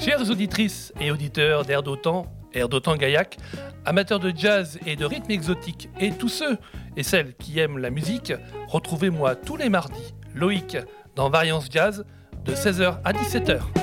Chères auditrices et auditeurs d'Air d'Otan Gaillac, amateurs de jazz et de rythme exotique, et tous ceux et celles qui aiment la musique, retrouvez-moi tous les mardis, Loïc, dans Variance Jazz, de 16h à 17h.